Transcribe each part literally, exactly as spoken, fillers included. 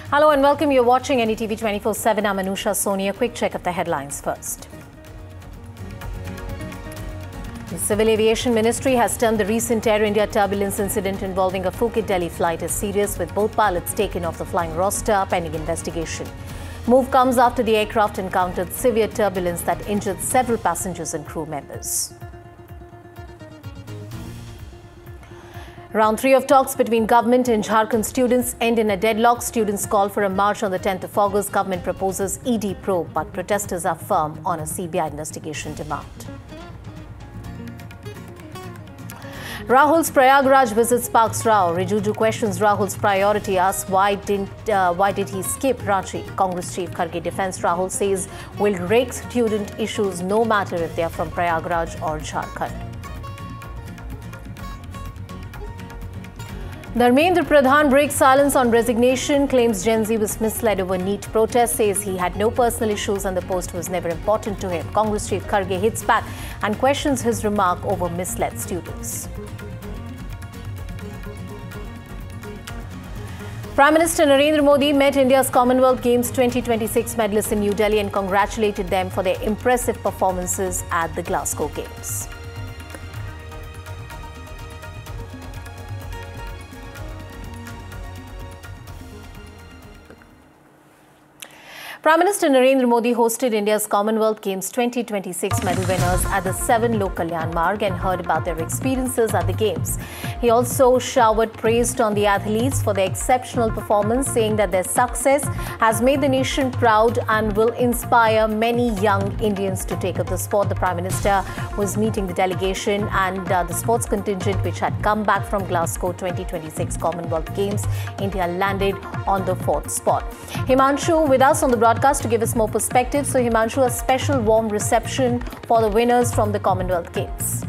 Hello and welcome. You're watching N D T V twenty-four seven. I'm Anusha Soni. A quick check of the headlines first. The Civil Aviation Ministry has termed the recent Air India turbulence incident involving a Phuket-Delhi flight as serious, with both pilots taken off the flying roster pending investigation. Move comes after the aircraft encountered severe turbulence that injured several passengers and crew members. Round three of talks between government and Jharkhand students end in a deadlock. Students call for a march on the tenth of August. Government proposes E D probe, but protesters are firm on a C B I investigation demand. Rahul's Prayagraj visit sparks row. Rijuju questions Rahul's priority, asks why didn't uh, why did he skip Ranchi? Congress chief Kharge defends Rahul, says will rake student issues no matter if they are from Prayagraj or Jharkhand. Dharmendra Pradhan breaks silence on resignation, claims Gen Z was misled over NEET protest, says he had no personal issues and the post was never important to him. Congress chief Kharge hits back and questions his remark over misled students. Prime Minister Narendra Modi met India's Commonwealth Games twenty twenty-six medalists in New Delhi and congratulated them for their impressive performances at the Glasgow Games. Prime Minister Narendra Modi hosted India's Commonwealth Games twenty twenty-six medal winners at the seven Lok Kalyan Marg and heard about their experiences at the Games. He also showered praise on the athletes for their exceptional performance, saying that their success has made the nation proud and will inspire many young Indians to take up the sport. The Prime Minister was meeting the delegation and uh, the sports contingent which had come back from Glasgow twenty twenty-six Commonwealth Games. India landed on the fourth spot. Himanshu with us on the broadcast to give us more perspective. So Himanshu, a special warm reception for the winners from the Commonwealth Games.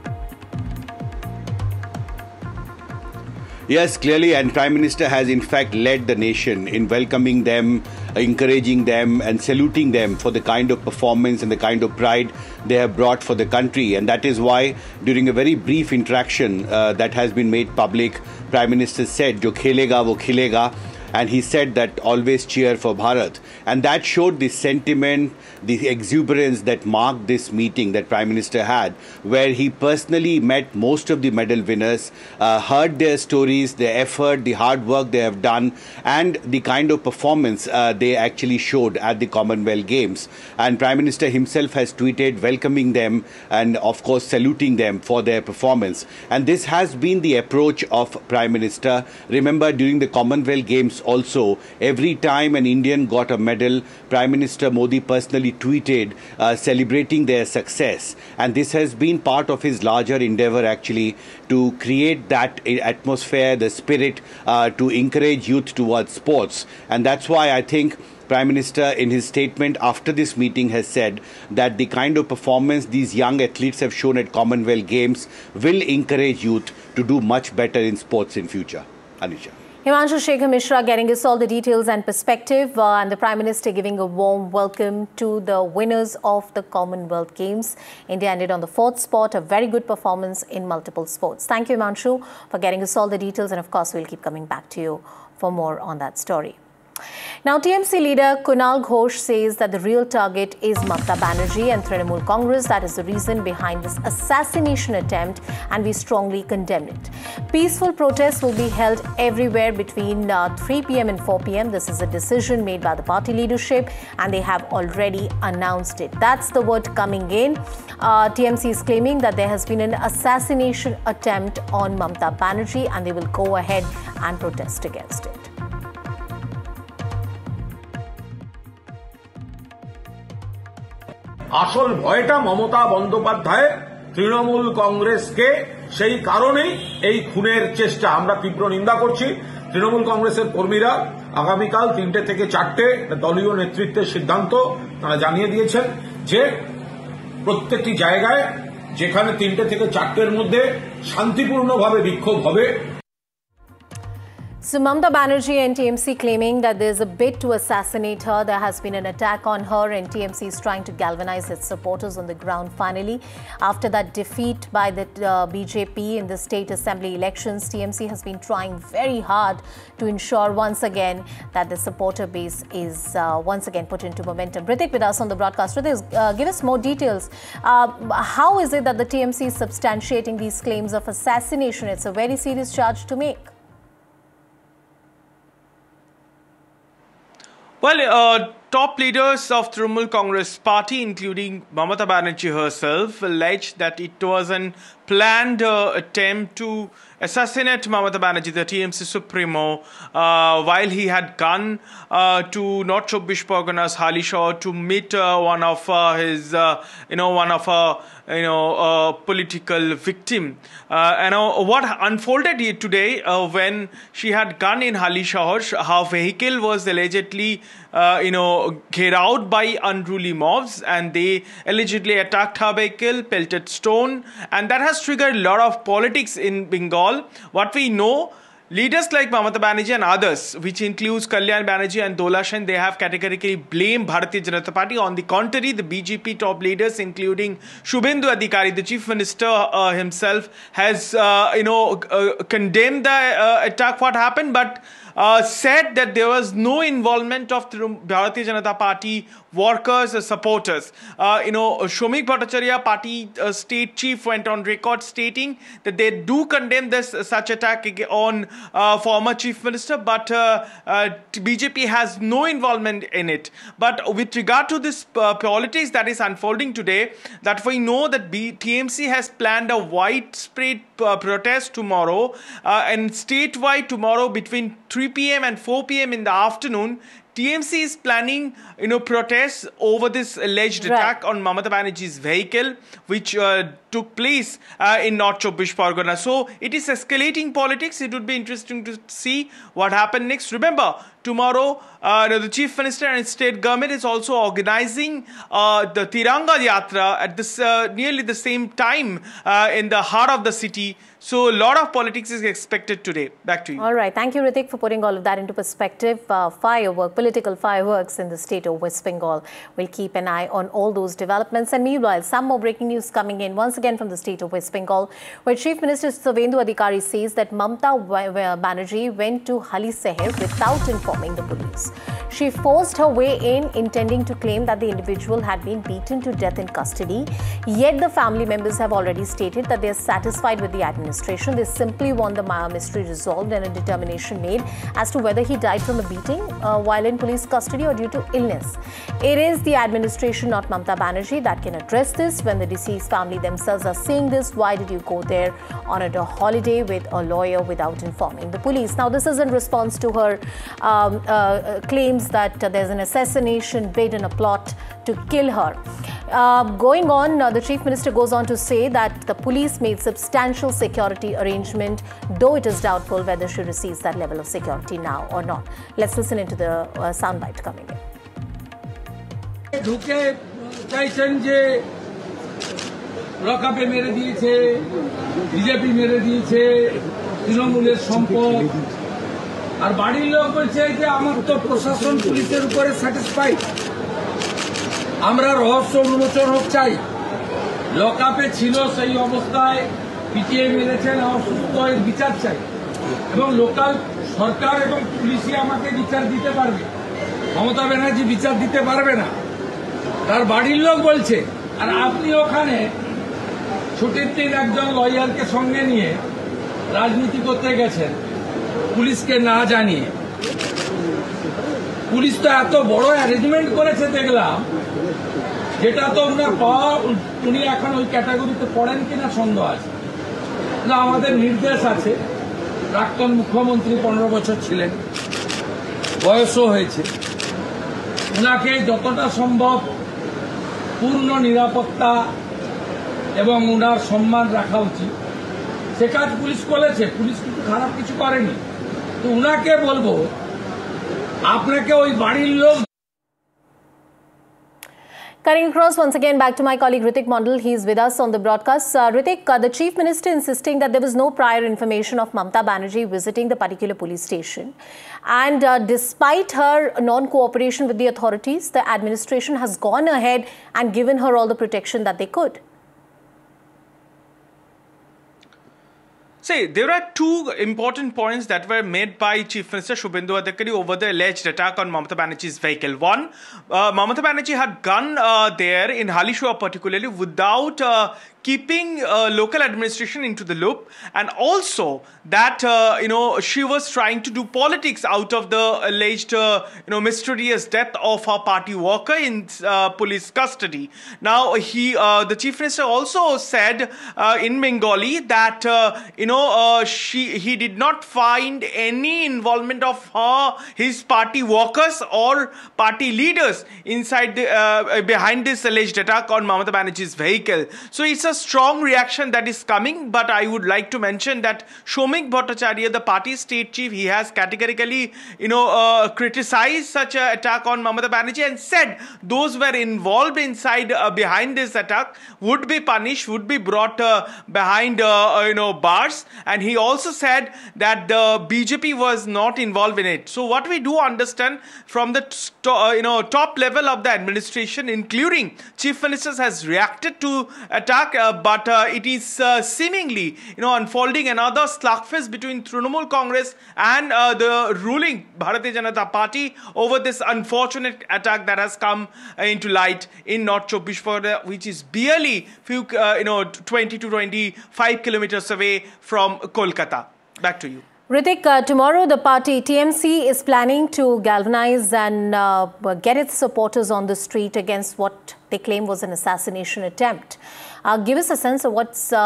Yes, clearly, and Prime Minister has in fact led the nation in welcoming them, encouraging them and saluting them for the kind of performance and the kind of pride they have brought for the country. And that is why during a very brief interaction uh, that has been made public, Prime Minister said, "Jo khelega wo khilega." And he said that always cheer for Bharat. And that showed the sentiment, the exuberance that marked this meeting that Prime Minister had, where he personally met most of the medal winners, uh, heard their stories, their effort, the hard work they have done, and the kind of performance uh, they actually showed at the Commonwealth Games. And Prime Minister himself has tweeted welcoming them and, of course, saluting them for their performance. And this has been the approach of Prime Minister. Remember, during the Commonwealth Games, also, every time an Indian got a medal, Prime Minister Modi personally tweeted uh, celebrating their success. And this has been part of his larger endeavor, actually, to create that atmosphere, the spirit, uh, to encourage youth towards sports. And that's why I think Prime Minister, in his statement after this meeting, has said that the kind of performance these young athletes have shown at Commonwealth Games will encourage youth to do much better in sports in future. Anisha. Himanshu Shekhar Mishra getting us all the details and perspective, uh, and the Prime Minister giving a warm welcome to the winners of the Commonwealth Games. India ended on the fourth spot, a very good performance in multiple sports. Thank you, Himanshu, for getting us all the details, and of course we'll keep coming back to you for more on that story. Now, T M C leader Kunal Ghosh says that the real target is Mamata Banerjee and Trinamool Congress. That is the reason behind this assassination attempt, and we strongly condemn it. Peaceful protests will be held everywhere between uh, three p m and four p m This is a decision made by the party leadership, and they have already announced it. That's the word coming in. Uh, T M C is claiming that there has been an assassination attempt on Mamata Banerjee, and they will go ahead and protest against it. আসল ভয়টা মমতা বন্দ্যোপাধ্যায় তৃণমূল কংগ্রেসকে সেই কারণেই এই খুনের চেষ্টা আমরা তীব্র নিন্দা করছি। তৃণমূল কংগ্রেসের কর্মীরা আগামীকাল তিনটে থেকে চারটে দলীয় নেতৃত্বের সিদ্ধান্ত তারা জানিয়ে দিয়েছেন যে প্রত্যেকটি জায়গায় যেখানে তিনটে থেকে চারটের মধ্যে শান্তিপূর্ণভাবে বিক্ষোভ হবে। So Mamata Banerjee and T M C claiming that there's a bid to assassinate her. There has been an attack on her and T M C is trying to galvanize its supporters on the ground finally. After that defeat by the uh, B J P in the state assembly elections, T M C has been trying very hard to ensure once again that the supporter base is uh, once again put into momentum. Hrithik with us on the broadcast. Hrithik, uh, give us more details. Uh, how is it that the T M C is substantiating these claims of assassination? It's a very serious charge to make. Well, uh, top leaders of Trinamool Congress party, including Mamata Banerjee herself, alleged that it was an planned uh, attempt to assassinate Mamata Banerjee, the T M C supremo, uh, while he had gone uh, to North Chobbish Parganas, Halishahar, to meet uh, one of uh, his, uh, you know, one of a, you know, uh, political victim. Uh, and uh, what unfolded here today uh, when she had gone in Halishahar, her vehicle was allegedly, uh, you know, carried out by unruly mobs, and they allegedly attacked her vehicle, pelted stone, and that has triggered a lot of politics in Bengal. What we know, leaders like Mamata Banerjee and others, which includes Kalyan Banerjee and Dola Sen, they have categorically blamed Bharatiya Janata Party. On the contrary, the B J P top leaders, including Shubhendu Adhikari, the chief minister uh, himself, has uh, you know uh, condemned the uh, attack. What happened, but uh, said that there was no involvement of the Bharatiya Janata Party workers or supporters. Uh, you know, Shomik Bhattacharya, party uh, state chief, went on record stating that they do condemn this uh, such attack on uh, former chief minister, but uh, uh, B J P has no involvement in it. But with regard to this uh, politics that is unfolding today, that we know that B T M C has planned a widespread uh, protest tomorrow, uh, and statewide tomorrow between three p m and four p m in the afternoon. T M C is planning, you know, protests over this alleged right. attack on Mamata Banerjee's vehicle, which uh, took place uh, in North Chobbish Pargana. So it is escalating politics. It would be interesting to see what happened next. Remember, tomorrow, uh, the chief minister and state government is also organizing uh, the Tiranga Yatra at this uh, nearly the same time uh, in the heart of the city. So a lot of politics is expected today. Back to you. All right. Thank you, Hrithik, for putting all of that into perspective. Uh, firework, political fireworks in the state of West Bengal. We'll keep an eye on all those developments. And meanwhile, some more breaking news coming in once again from the state of West Bengal, where Chief Minister Shubhendu Adhikari says that Mamata Banerjee went to Halishahar without informing the police. She forced her way in, intending to claim that the individual had been beaten to death in custody. Yet the family members have already stated that they are satisfied with the administration. They simply want the mystery resolved and a determination made as to whether he died from a beating uh, while in police custody or due to illness. It is the administration, not Mamata Banerjee, that can address this. When the deceased family themselves are saying this, why did you go there on a holiday with a lawyer without informing the police? Now, this is in response to her um, uh, claims that uh, there's an assassination bid and a plot to kill her. Uh, going on, uh, the Chief Minister goes on to say that the police made substantial security arrangement, though it is doubtful whether she receives that level of security now or not. Let's listen into the uh, soundbite coming in. ঢুকে চাইছেন যে লকআপে মেরে দিয়েছে, BJP মেরে দিয়েছে, তৃণমূলের সম্পদ, আর বাড়ির লোক বলছে যে আমার তো প্রশাসন পুলিশের উপরে স্যাটিসফাইড, আমরা রহস্য উন্মোচন হোক চাই। লকআপে ছিল সেই অবস্থায় পিটিয়ে মেরেছেন, অসুস্থ, এর বিচার চাই এবং লোকাল সরকার এবং পুলিশই আমাকে বিচার দিতে পারবে। মমতা ব্যানার্জি বিচার দিতে পারবে না, তার বাড়ির লোক বলছে। আর আপনি ওখানে ছুটির দিন একজন লয়ারকে সঙ্গে নিয়ে রাজনীতি করতে গেছেন পুলিশকে না জানিয়ে। পুলিশ তো এত বড় অ্যারেঞ্জমেন্ট করেছে দেখলাম, যেটা তো ওনার পাওয়া, উনি এখন ওই ক্যাটাগরিতে পড়েন কিনা সন্দেহ আছে। না, আমাদের নির্দেশ আছে, প্রাক্তন মুখ্যমন্ত্রী পনেরো বছর ছিলেন, বয়সও হয়েছে, ওনাকে যতটা সম্ভব পূর্ণ নিরাপত্তা এবং ওনার সম্মান রাখা উচিত। সে কাজ পুলিশ করেছে, পুলিশ কিন্তু খারাপ কিছু করেনি। তো ওনাকে বলবো, আপনাকে ওই বাড়ির লোক Cutting across once again back to my colleague Ritik Mondal. He's with us on the broadcast. Uh, Ritik, uh, the Chief Minister insisting that there was no prior information of Mamata Banerjee visiting the particular police station. And uh, despite her non-cooperation with the authorities, the administration has gone ahead and given her all the protection that they could. See, there are two important points that were made by Chief Minister Shubhendu Adhikari over the alleged attack on Mamata Banerjee's vehicle. One, uh, Mamata Banerjee had gone uh, there in Halisuwa particularly without uh, keeping uh, local administration into the loop, and also that uh, you know she was trying to do politics out of the alleged uh, you know mysterious death of her party worker in uh, police custody. Now he, uh, the Chief Minister, also said uh, in Bengali that uh, you know uh, she he did not find any involvement of her his party workers or party leaders inside the uh, behind this alleged attack on Mamata Banerjee's vehicle. So it's a strong reaction that is coming, but I would like to mention that Shomik Bhattacharya, the party state chief, he has categorically, you know, uh, criticized such an attack on Mamata Banerjee and said those were involved inside, uh, behind this attack would be punished, would be brought uh, behind, uh, you know, bars. And he also said that the B J P was not involved in it. So what we do understand from the, uh, you know, top level of the administration, including Chief Ministers, has reacted to attack. Uh, but uh, it is uh, seemingly, you know, unfolding another slugfest between Trinamool Congress and uh, the ruling Bharatiya Janata Party over this unfortunate attack that has come uh, into light in North Chobbish Pargana, which is barely few, uh, you know, twenty to twenty-five kilometers away from Kolkata. Back to you. Ritik, uh, tomorrow the party T M C is planning to galvanize and uh, get its supporters on the street against what they claim was an assassination attempt. Uh, give us a sense of what's uh